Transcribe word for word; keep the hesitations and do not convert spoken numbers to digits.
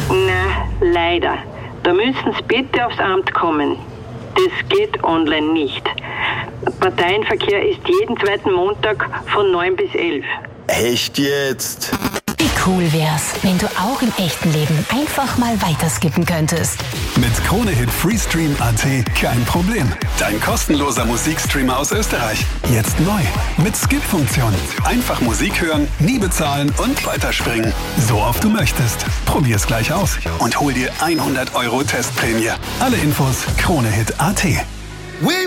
Na, leider. Da müssen Sie bitte aufs Amt kommen. Das geht online nicht. Parteienverkehr ist jeden zweiten Montag von neun bis elf. Echt jetzt? Wie cool wär's, wenn du auch im echten Leben einfach mal weiterskippen könntest. Mit Kronehit Freestream Punkt at kein Problem. Dein kostenloser Musikstreamer aus Österreich. Jetzt neu. Mit Skip-Funktion. Einfach Musik hören, nie bezahlen und weiterspringen. So oft du möchtest. Probier's gleich aus und hol dir hundert Euro Testprämie. Alle Infos Kronehit Punkt at.